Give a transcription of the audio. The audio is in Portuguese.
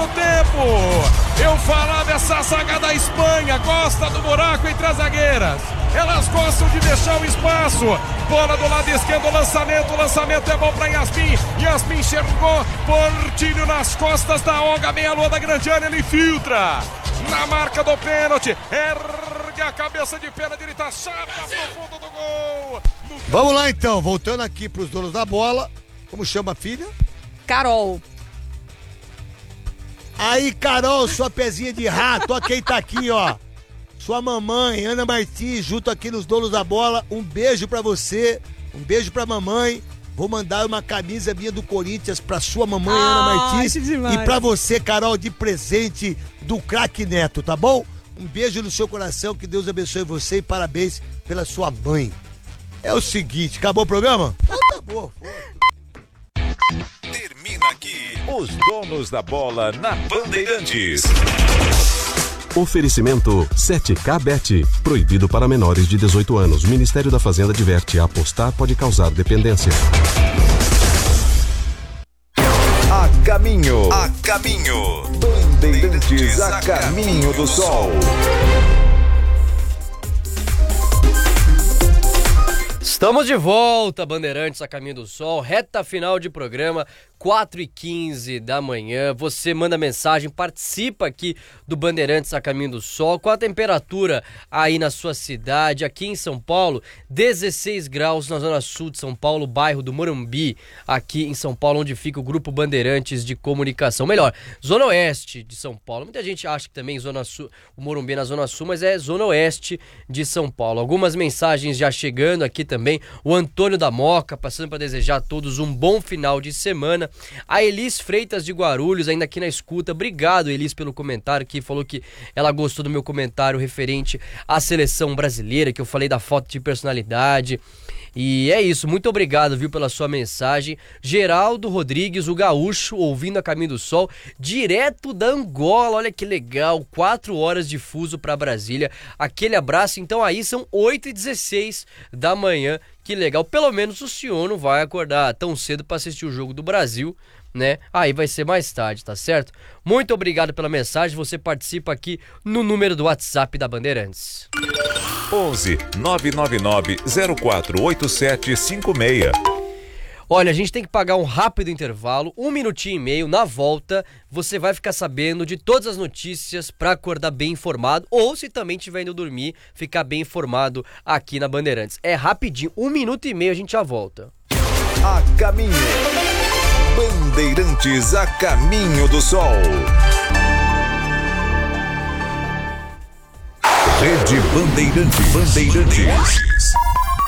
segundo tempo. Eu falava, essa zaga da Espanha gosta do buraco entre as zagueiras. Elas gostam de deixar o espaço. Bola do lado esquerdo, o lançamento é bom para Yasmin. Yasmin enxergou, Portinho nas costas da Olga, meia-lua da grande área, ele filtra. Na marca do pênalti, ergue a cabeça de pênalti, ele tá chapa pro fundo do gol. Vamos lá então, voltando aqui pros donos da bola. Como chama a filha? Carol. Aí, Carol, sua pezinha de rato, ó quem tá aqui, ó. Sua mamãe, Ana Martins, junto aqui nos donos da bola. Um beijo pra você, um beijo pra mamãe. Vou mandar uma camisa minha do Corinthians pra sua mamãe, Ana Martins. E pra você, Carol, de presente do craque Neto, tá bom? Um beijo no seu coração, que Deus abençoe você e parabéns pela sua mãe. É o seguinte, acabou o programa? Acabou. Termina aqui os donos da bola na Bandeirantes. Oferecimento 7K Bet. Proibido para menores de 18 anos. Ministério da Fazenda adverte: apostar pode causar dependência. A caminho. Bandeirantes a caminho do sol. Estamos de volta, Bandeirantes a caminho do sol, reta final de programa, 4h15 da manhã. Você manda mensagem, participa aqui do Bandeirantes a caminho do sol. Qual a temperatura aí na sua cidade? Aqui em São Paulo, 16 graus na zona sul de São Paulo, bairro do Morumbi, aqui em São Paulo, onde fica o Grupo Bandeirantes de Comunicação. Melhor, zona oeste de São Paulo. Muita gente acha que também zona sul, o Morumbi é na zona sul, mas é zona oeste de São Paulo. Algumas mensagens já chegando aqui também. O Antônio da Moca, passando para desejar a todos um bom final de semana. A Elis Freitas de Guarulhos, ainda aqui na escuta. Obrigado, Elis, pelo comentário, que falou que ela gostou do meu comentário referente à seleção brasileira, que eu falei da foto de personalidade. E é isso, muito obrigado, viu, pela sua mensagem. Geraldo Rodrigues, o gaúcho, ouvindo a Caminho do Sol, direto da Angola, olha que legal, 4 horas de fuso para Brasília. Aquele abraço, então aí são 8h16 da manhã, que legal. Pelo menos o senhor não vai acordar tão cedo para assistir o jogo do Brasil, né? Aí vai ser mais tarde, tá certo? Muito obrigado pela mensagem, você participa aqui no número do WhatsApp da Bandeirantes. 11 999 048756. Olha, a gente tem que pagar um rápido intervalo, 1 minutinho e meio. Na volta, você vai ficar sabendo de todas as notícias para acordar bem informado, ou se também estiver indo dormir, ficar bem informado aqui na Bandeirantes. É rapidinho, 1 minuto e meio, a gente já volta. A caminho. Bandeirantes a caminho do sol. Rede Bandeirantes.